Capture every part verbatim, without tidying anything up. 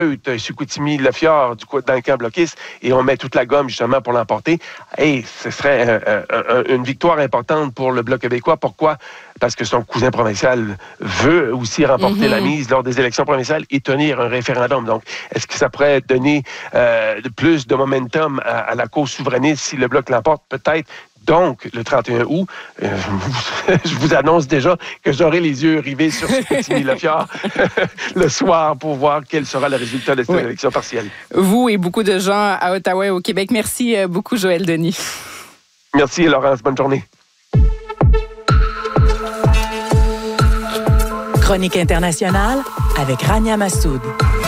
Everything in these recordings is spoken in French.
sur Chicoutimi, le fjord, du coup, dans le camp bloquiste, et on met toute la gomme, justement, pour l'emporter. Et ce serait euh, euh, une victoire importante pour le Bloc québécois. Pourquoi? Parce que son cousin provincial veut aussi remporter mm-hmm. la mise lors des élections provinciales et tenir un référendum. Donc, est-ce que ça pourrait donner euh, plus de momentum à, à la cause souverainiste si le Bloc l'emporte? Peut-être. Donc, le trente et un août, euh, je vous annonce déjà que j'aurai les yeux rivés sur Chicoutimi-le-Fjord le soir pour voir quel sera le résultat de cette oui. élection partielle. Vous et beaucoup de gens à Ottawa et au Québec. Merci beaucoup, Joël Denis. Merci, Laurence. Bonne journée. Chronique internationale avec Rania Massoud.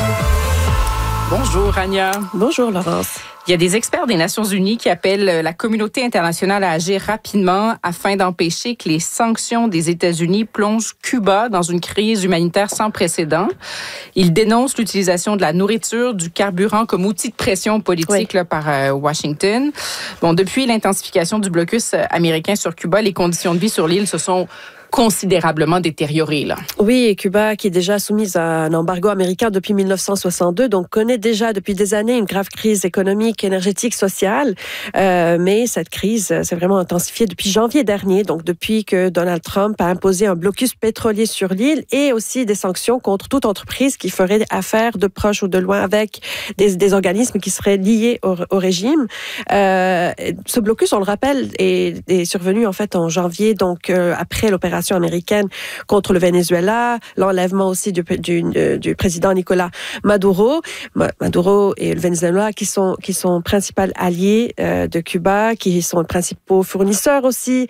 Bonjour, Rania. Bonjour, Laurence. Il y a des experts des Nations unies qui appellent la communauté internationale à agir rapidement afin d'empêcher que les sanctions des États-Unis plongent Cuba dans une crise humanitaire sans précédent. Ils dénoncent l'utilisation de la nourriture, du carburant comme outil de pression politique oui. là, par euh, Washington. Bon, depuis l'intensification du blocus américain sur Cuba, les conditions de vie sur l'île se sont considérablement détériorée. Là. Oui, et Cuba, qui est déjà soumise à un embargo américain depuis mille neuf cent soixante-deux, donc connaît déjà depuis des années une grave crise économique, énergétique, sociale. Euh, mais cette crise s'est vraiment intensifiée depuis janvier dernier, donc depuis que Donald Trump a imposé un blocus pétrolier sur l'île et aussi des sanctions contre toute entreprise qui ferait affaire de proche ou de loin avec des, des organismes qui seraient liés au, au régime. Euh, ce blocus, on le rappelle, est, est survenu en fait en janvier, donc euh, après l'opération américaine contre le Venezuela, l'enlèvement aussi du, du, du président Nicolás Maduro. Maduro et le Venezuela qui sont, qui sont principaux alliés euh, de Cuba, qui sont les principaux fournisseurs aussi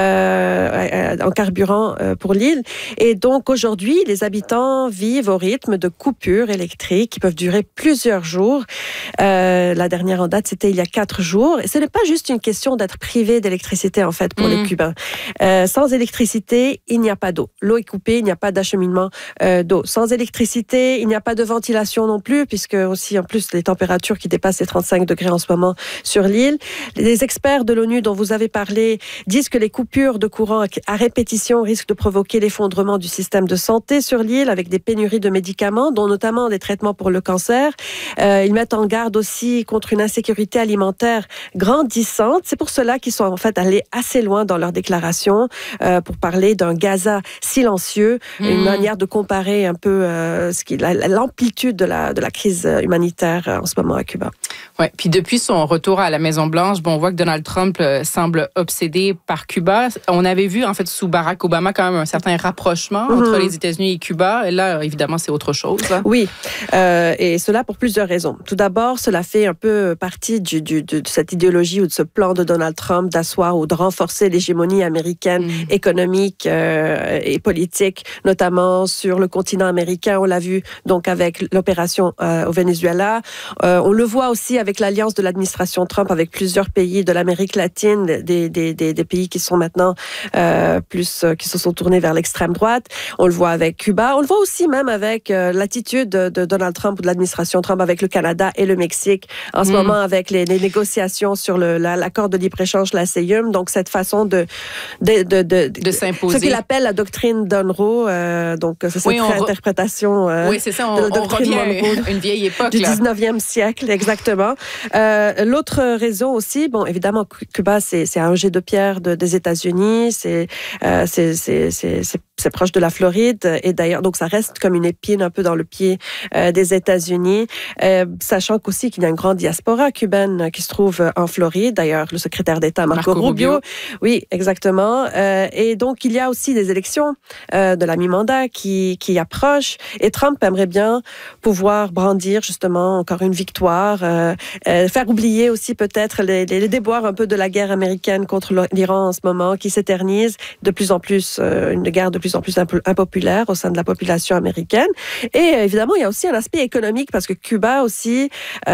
euh, en carburant euh, pour l'île. Et donc aujourd'hui, les habitants vivent au rythme de coupures électriques qui peuvent durer plusieurs jours. Euh, la dernière en date, c'était il y a quatre jours. Et ce n'est pas juste une question d'être privé d'électricité en fait pour mmh. les Cubains. Euh, sans électricité, il n'y a pas d'eau. L'eau est coupée, il n'y a pas d'acheminement euh, d'eau. Sans électricité, il n'y a pas de ventilation non plus, puisque aussi, en plus, les températures qui dépassent les trente-cinq degrés en ce moment sur l'île. Les experts de l'ONU dont vous avez parlé disent que les coupures de courant à répétition risquent de provoquer l'effondrement du système de santé sur l'île avec des pénuries de médicaments, dont notamment des traitements pour le cancer. Euh, ils mettent en garde aussi contre une insécurité alimentaire grandissante. C'est pour cela qu'ils sont en fait allés assez loin dans leurs déclarations euh, pour parler d'un Gaza silencieux, mmh. une manière de comparer un peu euh, ce qui, la, l'amplitude de la, de la crise humanitaire en ce moment à Cuba. Ouais. Puis depuis son retour à la Maison-Blanche, bon, on voit que Donald Trump euh, semble obsédé par Cuba. On avait vu, en fait, sous Barack Obama, quand même un certain rapprochement mmh. entre les États-Unis et Cuba. Et là, évidemment, c'est autre chose. Hein. Oui, euh, et cela pour plusieurs raisons. Tout d'abord, cela fait un peu partie du, du, de cette idéologie ou de ce plan de Donald Trump d'asseoir ou de renforcer l'hégémonie américaine mmh. économique Euh, et politique, notamment sur le continent américain. On l'a vu donc avec l'opération euh, au Venezuela. Euh, on le voit aussi avec l'alliance de l'administration Trump avec plusieurs pays de l'Amérique latine, des, des, des, des pays qui sont maintenant euh, plus, euh, qui se sont tournés vers l'extrême droite. On le voit avec Cuba. On le voit aussi même avec euh, l'attitude de, de Donald Trump ou de l'administration Trump avec le Canada et le Mexique. En ce mmh. moment, avec les, les négociations sur le, la, l'accord de libre-échange, la C I U M. Donc, cette façon de, de, de, de, de, de s'imposer. Ce qu'il appelle la doctrine Monroe, euh, donc c'est cette oui, réinterprétation re... euh, oui, c'est ça, on, de la doctrine on revient Monroe à une vieille époque du là. dix-neuvième siècle, exactement. Euh, l'autre raison aussi, bon, évidemment, Cuba, c'est, c'est un jet de pierre de, des États-Unis, c'est, euh, c'est, c'est, c'est, c'est c'est proche de la Floride et d'ailleurs donc ça reste comme une épine un peu dans le pied euh, des États-Unis, euh, sachant qu'aussi qu'il y a une grande diaspora cubaine qui se trouve en Floride. D'ailleurs, le secrétaire d'État Marco, Marco Rubio, Rubio, oui, exactement. Euh, et donc il y a aussi des élections euh, de la mi-mandat qui qui approchent et Trump aimerait bien pouvoir brandir justement encore une victoire, euh, euh, faire oublier aussi peut-être les, les, les déboires un peu de la guerre américaine contre l'Iran en ce moment qui s'éternise de plus en plus, euh, une guerre de plus en plus impopulaire au sein de la population américaine. Et évidemment, il y a aussi un aspect économique parce que Cuba aussi,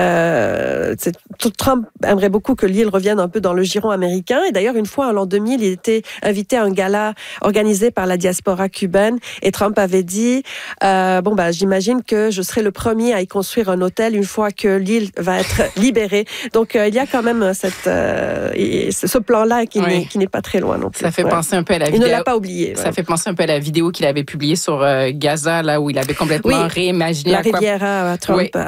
euh, Trump aimerait beaucoup que l'île revienne un peu dans le giron américain. Et d'ailleurs, une fois en l'an deux mille, il était invité à un gala organisé par la diaspora cubaine et Trump avait dit euh, bon bah j'imagine que je serai le premier à y construire un hôtel une fois que l'île va être libérée. Donc euh, il y a quand même cette euh, ce plan-là qui, oui. n'est, qui n'est pas très loin non plus. Ça fait ouais. penser un peu à la il vidéo. Il ne l'a pas oublié. Ça ouais. fait penser un peu à la vidéo qu'il avait publiée sur euh, Gaza, là où il avait complètement oui, réimaginé la à quoi... Riviera Trump. Oui.